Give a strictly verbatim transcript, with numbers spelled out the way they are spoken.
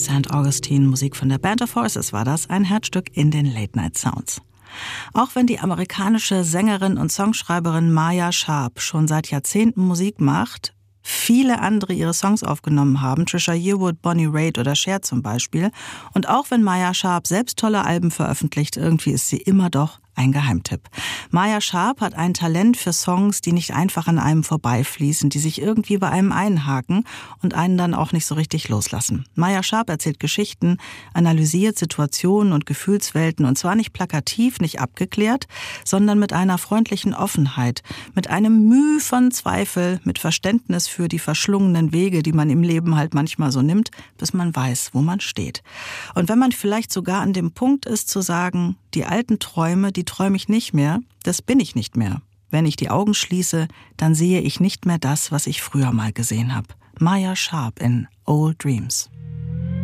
Sankt Augustine, Musik von der Band of Horses war das, ein Herzstück in den Late Night Sounds. Auch wenn die amerikanische Sängerin und Songschreiberin Maya Sharp schon seit Jahrzehnten Musik macht, viele andere ihre Songs aufgenommen haben, Trisha Yearwood, Bonnie Raitt oder Cher zum Beispiel. Und auch wenn Maya Sharp selbst tolle Alben veröffentlicht, irgendwie ist sie immer doch ein Geheimtipp. Maya Sharp hat ein Talent für Songs, die nicht einfach an einem vorbeifließen, die sich irgendwie bei einem einhaken und einen dann auch nicht so richtig loslassen. Maya Sharp erzählt Geschichten, analysiert Situationen und Gefühlswelten und zwar nicht plakativ, nicht abgeklärt, sondern mit einer freundlichen Offenheit, mit einem Mühe von Zweifel, mit Verständnis für die verschlungenen Wege, die man im Leben halt manchmal so nimmt, bis man weiß, wo man steht. Und wenn man vielleicht sogar an dem Punkt ist zu sagen, die alten Träume, die träume ich nicht mehr, das bin ich nicht mehr. Wenn ich die Augen schließe, dann sehe ich nicht mehr das, was ich früher mal gesehen habe. Maya Sharp in Old Dreams.